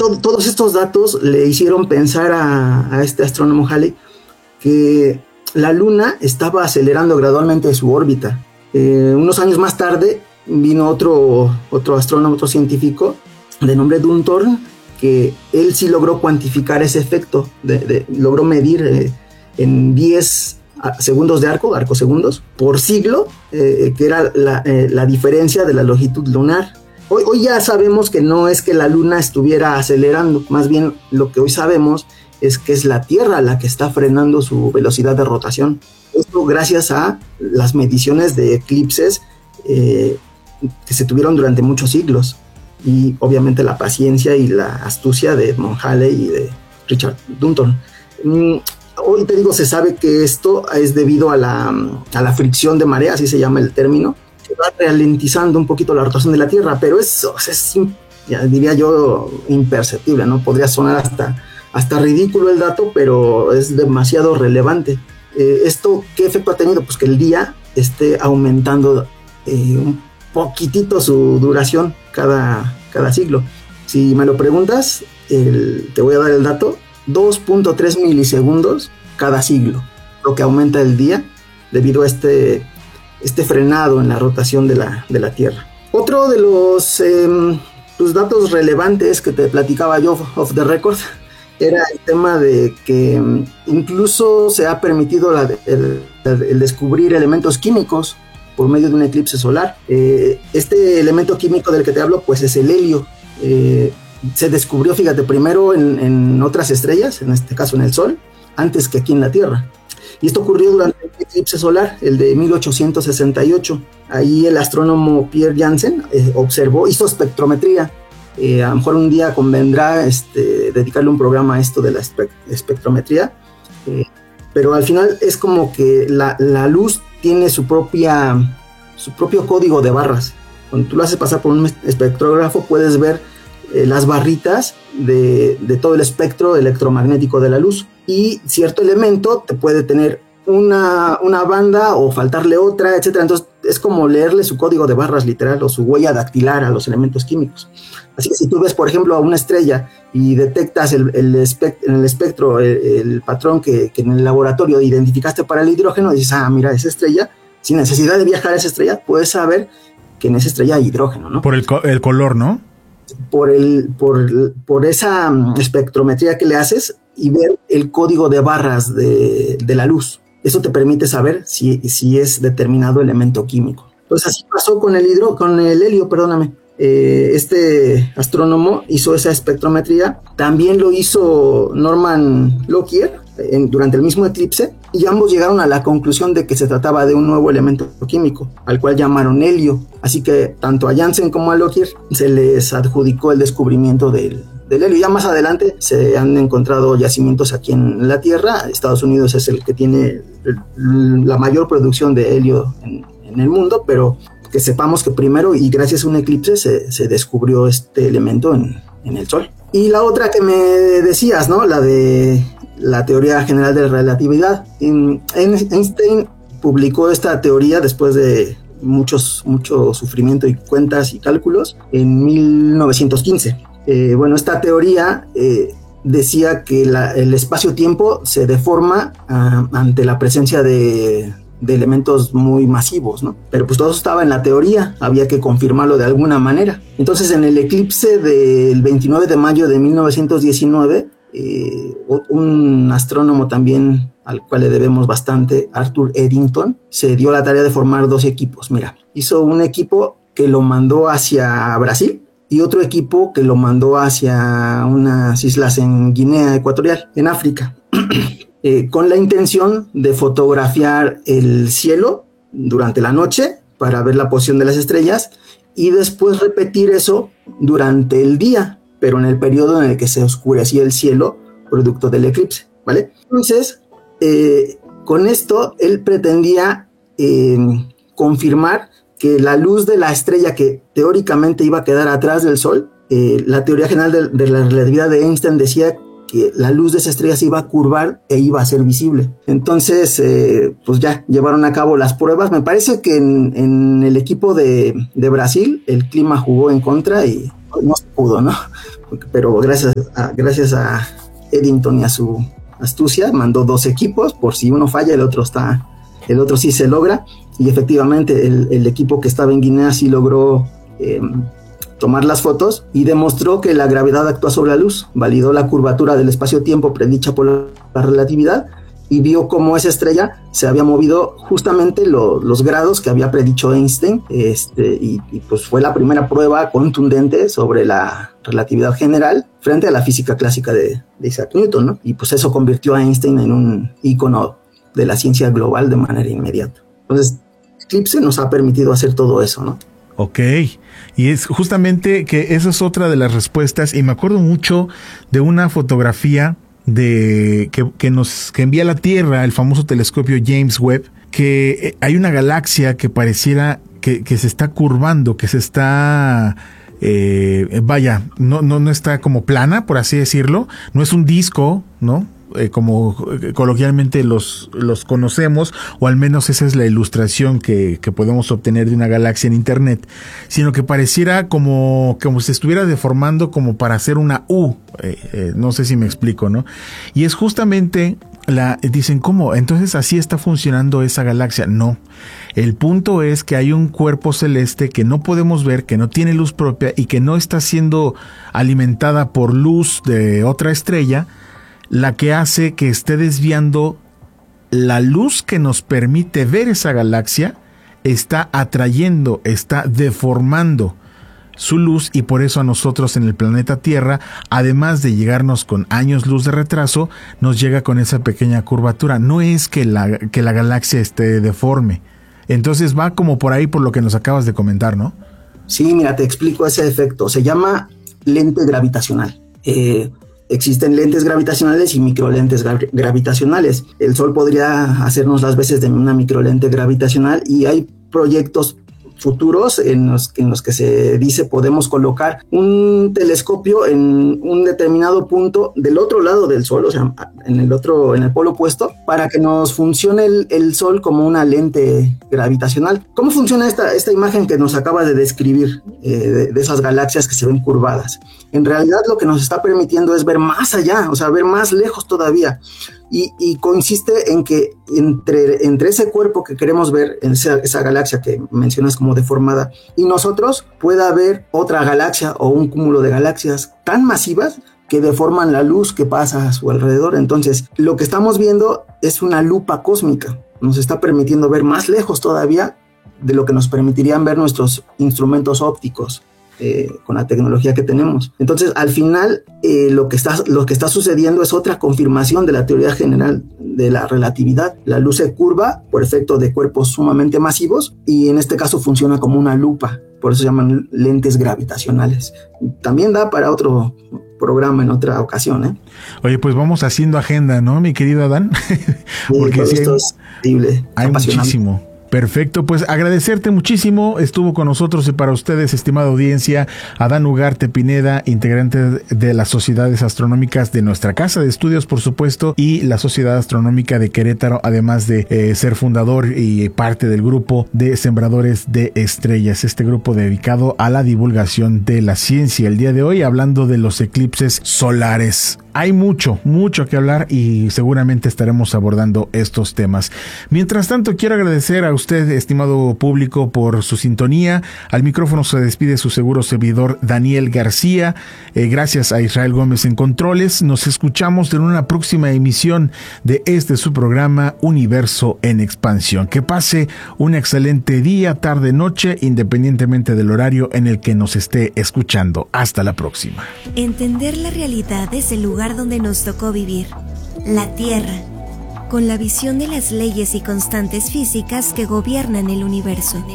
todos estos datos le hicieron pensar a este astrónomo Halley que la Luna estaba acelerando gradualmente su órbita. Unos años más tarde vino otro astrónomo, otro científico de nombre Dunthorne, que él sí logró cuantificar ese efecto, logró medir en 10 segundos de arcosegundos por siglo, que era la diferencia de la longitud lunar. Hoy ya sabemos que no es que la Luna estuviera acelerando, más bien lo que hoy sabemos es que es la Tierra la que está frenando su velocidad de rotación. Esto gracias a las mediciones de eclipses que se tuvieron durante muchos siglos, y obviamente la paciencia y la astucia de Edmund Halley y de Richard Dunthorne. Hoy te digo, se sabe que esto es debido a la fricción de marea, así se llama el término, que va ralentizando un poquito la rotación de la Tierra, pero eso es ya diría yo, imperceptible, ¿no? Podría sonar hasta ridículo el dato, pero es demasiado relevante. ¿Esto qué efecto ha tenido? Pues que el día esté aumentando un poquitito su duración cada siglo. Si me lo preguntas, te voy a dar el dato: 2.3 milisegundos cada siglo, lo que aumenta el día debido a este frenado en la rotación de la Tierra. Otro de los datos relevantes que te platicaba yo off the record era el tema de que incluso se ha permitido el descubrir elementos químicos por medio de un eclipse solar. Este elemento químico del que te hablo pues es el helio. Se descubrió, fíjate, primero en otras estrellas, en este caso en el Sol, antes que aquí en la Tierra. Y esto ocurrió durante el eclipse solar, el de 1868. Ahí el astrónomo Pierre Janssen hizo espectrometría. A lo mejor un día convendrá dedicarle un programa a esto de la espectrometría, pero al final es como que la luz tiene su propio código de barras. Cuando tú lo haces pasar por un espectrógrafo, puedes ver las barritas de todo el espectro electromagnético de la luz, y cierto elemento te puede tener una banda o faltarle otra, etcétera. Entonces es como leerle su código de barras literal, o su huella dactilar a los elementos químicos. Así que si tú ves, por ejemplo, a una estrella y detectas en el espectro el patrón que en el laboratorio identificaste para el hidrógeno, dices, mira, esa estrella, sin necesidad de viajar a esa estrella, puedes saber que en esa estrella hay hidrógeno, ¿no? Por el color, ¿no? Por esa espectrometría que le haces y ver el código de barras de la luz. Eso te permite saber si es determinado elemento químico. Pues así pasó con el helio, perdóname. Este astrónomo hizo esa espectrometría. También lo hizo Norman Lockyer durante el mismo eclipse, y ambos llegaron a la conclusión de que se trataba de un nuevo elemento químico, al cual llamaron helio. Así que tanto a Janssen como a Lockyer se les adjudicó el descubrimiento del helio. Ya más adelante se han encontrado yacimientos aquí en la Tierra. Estados Unidos es el que tiene la mayor producción de helio en el mundo, pero que sepamos que primero, y gracias a un eclipse, se descubrió este elemento en el Sol. Y la otra que me decías, ¿no? La de la teoría general de la relatividad. Einstein publicó esta teoría después de mucho sufrimiento y cuentas y cálculos en 1915. Esta teoría decía que el espacio-tiempo se deforma ante la presencia de elementos muy masivos, ¿no? Pero pues todo estaba en la teoría, había que confirmarlo de alguna manera. Entonces, en el eclipse del 29 de mayo de 1919, un astrónomo también al cual le debemos bastante, Arthur Eddington, se dio la tarea de formar dos equipos. Mira, hizo un equipo que lo mandó hacia Brasil y otro equipo que lo mandó hacia unas islas en Guinea Ecuatorial, en África. Con la intención de fotografiar el cielo durante la noche para ver la posición de las estrellas y después repetir eso durante el día, pero en el periodo en el que se oscurecía el cielo producto del eclipse, ¿vale? Entonces, con esto él pretendía confirmar que la luz de la estrella que teóricamente iba a quedar atrás del Sol, la teoría general de la relatividad de Einstein decía que la luz de esa estrella se iba a curvar e iba a ser visible. Entonces, pues ya llevaron a cabo las pruebas. Me parece que en el equipo de Brasil el clima jugó en contra y no se pudo, ¿no? Pero gracias a Eddington y a su astucia mandó 2 equipos, por si uno falla el otro sí se logra, y efectivamente el equipo que estaba en Guinea sí logró tomar las fotos y demostró que la gravedad actúa sobre la luz, validó la curvatura del espacio-tiempo predicha por la relatividad y vio cómo esa estrella se había movido justamente los grados que había predicho Einstein, y pues fue la primera prueba contundente sobre la relatividad general frente a la física clásica de Isaac Newton, ¿no? Y pues eso convirtió a Einstein en un ícono de la ciencia global de manera inmediata. Entonces, Eclipse nos ha permitido hacer todo eso, ¿no? Ok, y es justamente que esa es otra de las respuestas, y me acuerdo mucho de una fotografía que envía la Tierra, el famoso telescopio James Webb, que hay una galaxia que pareciera que se está curvando, que se está no está como plana, por así decirlo, no es un disco, ¿no? Como coloquialmente los conocemos, o al menos esa es la ilustración que podemos obtener de una galaxia en internet, sino que pareciera como se estuviera deformando como para hacer una U, no sé si me explico, ¿no? Y es justamente dicen, ¿cómo? Entonces así está funcionando esa galaxia. No, el punto es que hay un cuerpo celeste que no podemos ver, que no tiene luz propia y que no está siendo alimentada por luz de otra estrella, la que hace que esté desviando la luz que nos permite ver esa galaxia, está atrayendo, está deformando su luz, y por eso a nosotros en el planeta Tierra, además de llegarnos con años luz de retraso, nos llega con esa pequeña curvatura. No es que la galaxia esté deforme. Entonces va como por ahí, por lo que nos acabas de comentar, ¿no? Sí, mira, te explico ese efecto. Se llama lente gravitacional. Existen lentes gravitacionales y microlentes gravitacionales. El Sol podría hacernos las veces de una microlente gravitacional, y hay proyectos futuros en los que se dice podemos colocar un telescopio en un determinado punto del otro lado del Sol, o sea, en el polo opuesto, para que nos funcione el Sol como una lente gravitacional. ¿Cómo funciona esta imagen que nos acaba de describir de esas galaxias que se ven curvadas? En realidad lo que nos está permitiendo es ver más allá, o sea, ver más lejos todavía. Y consiste en que entre ese cuerpo que queremos ver, esa galaxia que mencionas como deformada, y nosotros, pueda haber otra galaxia o un cúmulo de galaxias tan masivas que deforman la luz que pasa a su alrededor. Entonces, lo que estamos viendo es una lupa cósmica. Nos está permitiendo ver más lejos todavía de lo que nos permitirían ver nuestros instrumentos ópticos. Con la tecnología que tenemos. Entonces, al final, lo que está sucediendo es otra confirmación de la teoría general de la relatividad. La luz se curva por efecto de cuerpos sumamente masivos, y en este caso funciona como una lupa. Por eso se llaman lentes gravitacionales. También da para otro programa en otra ocasión, ¿eh? Oye, pues vamos haciendo agenda, ¿no, mi querido Adán? Porque sí, esto es increíble, hay muchísimo. Perfecto, pues agradecerte muchísimo. Estuvo con nosotros y para ustedes, estimada audiencia, Adán Ugarte Pineda, integrante de las sociedades astronómicas de nuestra casa de estudios, por supuesto, y la Sociedad Astronómica de Querétaro, además de ser fundador y parte del grupo de Sembradores de Estrellas, este grupo dedicado a la divulgación de la ciencia. El día de hoy, hablando de los eclipses solares. Hay mucho que hablar y seguramente estaremos abordando estos temas. Mientras tanto, quiero agradecer a usted, estimado público, por su sintonía. Al micrófono se despide su seguro servidor Daniel García. Gracias a Israel Gómez en controles. Nos escuchamos en una próxima emisión de su programa Universo en Expansión. Que pase un excelente día, tarde, noche, independientemente del horario en el que nos esté escuchando. Hasta la próxima. Entender la realidad desde el lugar donde nos tocó vivir, la Tierra, con la visión de las leyes y constantes físicas que gobiernan el universo.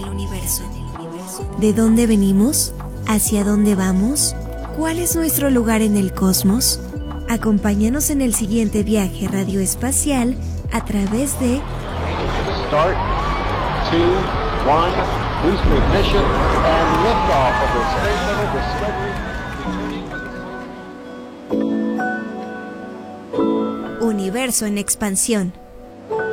¿De dónde venimos? ¿Hacia dónde vamos? ¿Cuál es nuestro lugar en el cosmos? Acompáñanos en el siguiente viaje radioespacial a través de Start, 2, 1, boost ignition, and liftoff of the Space Shuttle Discovery. universo en expansión.